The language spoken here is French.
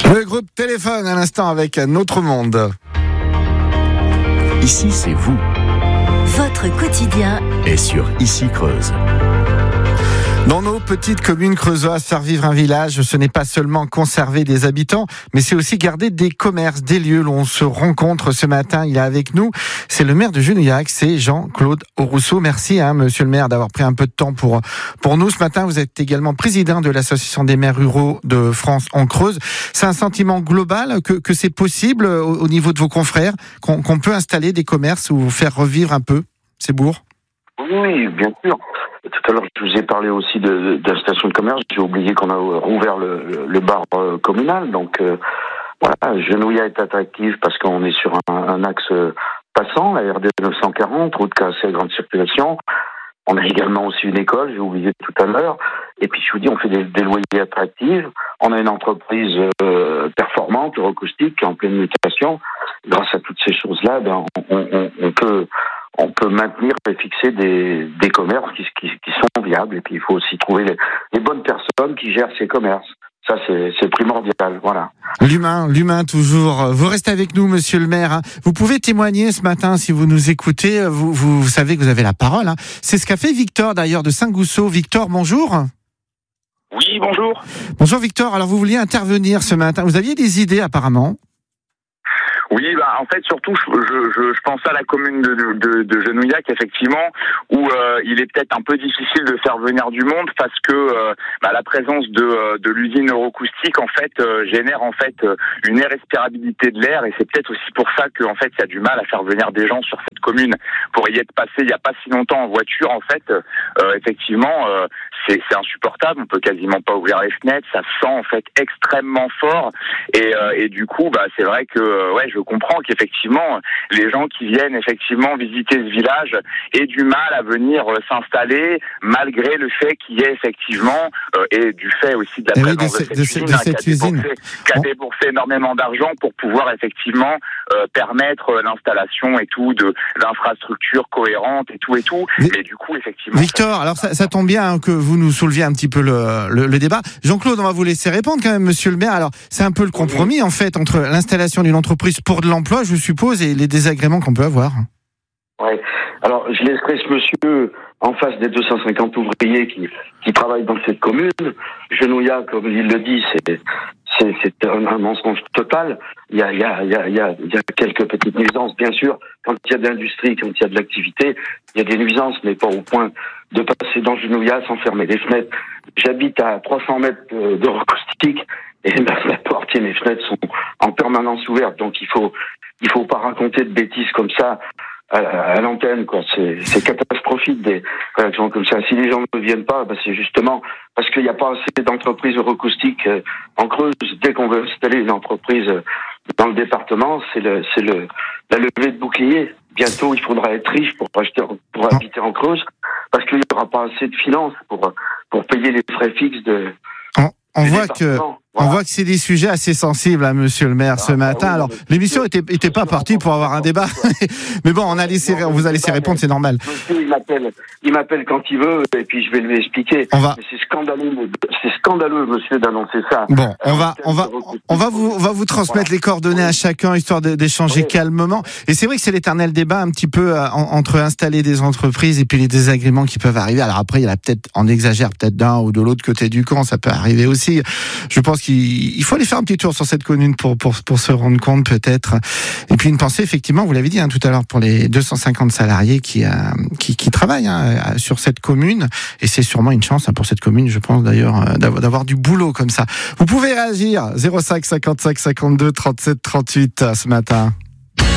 Le groupe Téléphone à l'instant avec Notre Monde. Ici, c'est vous. Votre quotidien Et sur Ici Creuse. Dans nos petites communes creusoises, faire vivre un village, ce n'est pas seulement conserver des habitants, mais c'est aussi garder des commerces, des lieux où on se rencontre. Ce matin, il est avec nous. C'est le maire de Genouillac, c'est Jean-Claude Aurousseau. Merci, monsieur le maire, d'avoir pris un peu de temps pour nous ce matin. Vous êtes également président de l'Association des maires ruraux de France en Creuse. C'est un sentiment global que c'est possible au niveau de vos confrères, qu'on peut installer des commerces ou faire revivre un peu ces bourgs? Oui, bien sûr. Tout à l'heure, je vous ai parlé aussi de la station de commerce. J'ai oublié qu'on a rouvert le bar communal. Donc, voilà, Genouillac est attractif parce qu'on est sur un axe passant, la RD 940, route cassée à grande circulation. On a également aussi une école, j'ai oublié tout à l'heure. Et puis, je vous dis, on fait des loyers attractifs. On a une entreprise performante, Eurocoustic, qui est en pleine mutation. Grâce à toutes ces choses-là, on peut maintenir et fixer des commerces qui sont viables. Et puis, il faut aussi trouver les bonnes personnes qui gèrent ces commerces. Ça, c'est primordial, voilà. L'humain toujours. Vous restez avec nous, monsieur le maire. Vous pouvez témoigner ce matin si vous nous écoutez. Vous savez que vous avez la parole. C'est ce qu'a fait Victor, d'ailleurs, de Saint-Gousseau. Victor, bonjour. Oui, bonjour. Bonjour, Victor. Alors, vous vouliez intervenir ce matin. Vous aviez des idées, apparemment. Oui, en fait, surtout, je pense à la commune de Genouillac, effectivement, où il est peut-être un peu difficile de faire venir du monde parce que la présence de l'usine Eurocoustic, en fait, génère en fait une irrespirabilité de l'air, et c'est peut-être aussi pour ça que, en fait, il y a du mal à faire venir des gens sur cette commune. Pour y être passé il n'y a pas si longtemps en voiture, en fait, effectivement, c'est insupportable. On peut quasiment pas ouvrir les fenêtres, ça sent en fait extrêmement fort, et du coup, c'est vrai que je comprends qu'effectivement les gens qui viennent effectivement visiter ce village aient du mal à venir s'installer, malgré le fait qu'il y ait effectivement et du fait aussi de la présence de cette usine qui a déboursé énormément d'argent pour pouvoir effectivement permettre l'installation et tout d'infrastructures cohérentes et tout. Mais du coup, effectivement, Victor, alors ça tombe bien que vous nous souleviez un petit peu le débat. Jean-Claude, on va vous laisser répondre quand même, monsieur le maire. Alors, c'est un peu le compromis en fait entre l'installation d'une entreprise pour de l'emploi, je suppose, et les désagréments qu'on peut avoir. Ouais. Alors, je laisserai ce monsieur en face des 250 ouvriers qui travaillent dans cette commune. Genouillac, comme il le dit, c'est un mensonge total. Il y a quelques petites nuisances, bien sûr. Quand il y a de l'industrie, quand il y a de l'activité, il y a des nuisances, mais pas au point de passer dans Genouillac sans fermer les fenêtres. J'habite à 300 mètres d'Eurocoustic, et la porte et mes fenêtres sont en permanence ouvertes. Donc il faut pas raconter de bêtises comme ça à l'antenne, quoi. C'est catastrophique des réactions comme ça. Si les gens ne viennent pas, c'est justement parce qu'il n'y a pas assez d'entreprises Eurocoustic en Creuse. Dès qu'on veut installer une entreprise dans le département, c'est la levée de bouclier. Bientôt, il faudra être riche pour habiter en Creuse, parce qu'il n'y aura pas assez de finances pour payer les frais fixes On voit que c'est des sujets assez sensibles, monsieur le maire, ce matin. Alors, l'émission était pas partie pour avoir un débat, mais bon, on vous a laissé répondre, c'est normal. Monsieur, il m'appelle quand il veut, et puis je vais lui expliquer. Mais c'est scandaleux, monsieur, d'annoncer ça. Bon, on va vous transmettre les coordonnées à chacun, histoire d'échanger calmement. Et c'est vrai que c'est l'éternel débat un petit peu entre installer des entreprises et puis les désagréments qui peuvent arriver. Alors après, il y a peut-être, on exagère peut-être d'un ou de l'autre côté du camp, ça peut arriver aussi. Je pense qu'il faut aller faire un petit tour sur cette commune pour se rendre compte peut-être. Et puis une pensée, effectivement, vous l'avez dit tout à l'heure, pour les 250 salariés qui travaillent sur cette commune. Et c'est sûrement une chance pour cette commune, je pense d'ailleurs, d'avoir du boulot comme ça. Vous pouvez réagir 05 55 52 37 38 ce matin.